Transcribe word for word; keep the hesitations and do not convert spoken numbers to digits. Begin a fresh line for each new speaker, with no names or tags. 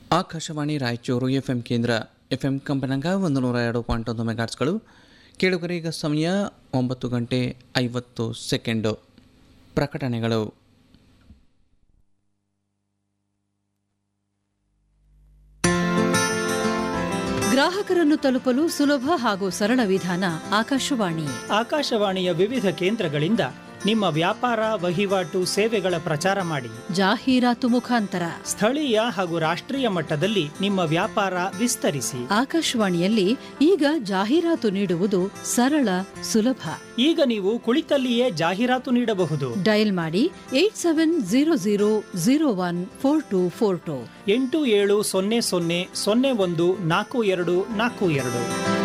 Akashvani Raichur F M ಕೇಂದ್ರ F M ಕಂಪನಾಂಗ ಒಂದು ನೂರ ಎರಡು ಪಾಯಿಂಟ್ ಒಂದು ಮೆಗಾಟ್ಸ್ಗಳು. ಕೇಳುಗರೀಗ ಸಮಯ ಒಂಬತ್ತು ಗಂಟೆ ಐವತ್ತು ಸೆಕೆಂಡು. ಪ್ರಕಟಣೆಗಳು.
ಗ್ರಾಹಕರನ್ನು ತಲುಪಲು ಸುಲಭ ಹಾಗೂ ಸರಳ ವಿಧಾನ ಆಕಾಶವಾಣಿ.
ಆಕಾಶವಾಣಿಯ ವಿವಿಧ ಕೇಂದ್ರಗಳಿಂದ ನಿಮ್ಮ ವ್ಯಾಪಾರ, ವಹಿವಾಟು, ಸೇವೆಗಳ ಪ್ರಚಾರ ಮಾಡಿ.
ಜಾಹೀರಾತು ಮುಖಾಂತರ
ಸ್ಥಳೀಯ ಹಾಗೂ ರಾಷ್ಟ್ರೀಯ ಮಟ್ಟದಲ್ಲಿ ನಿಮ್ಮ ವ್ಯಾಪಾರ ವಿಸ್ತರಿಸಿ.
ಆಕಾಶವಾಣಿಯಲ್ಲಿ ಈಗ ಜಾಹೀರಾತು ನೀಡುವುದು ಸರಳ, ಸುಲಭ.
ಈಗ ನೀವು ಕುಳಿತಲ್ಲಿಯೇ ಜಾಹೀರಾತು ನೀಡಬಹುದು.
ಡಯಲ್ ಮಾಡಿ eight seven zero zero zero one four to four to
ಎಂಟು ಏಳು ಸೊನ್ನೆ ಸೊನ್ನೆ ಸೊನ್ನೆ ಒಂದು ನಾಲ್ಕು ಎರಡು ನಾಲ್ಕು ಎರಡು.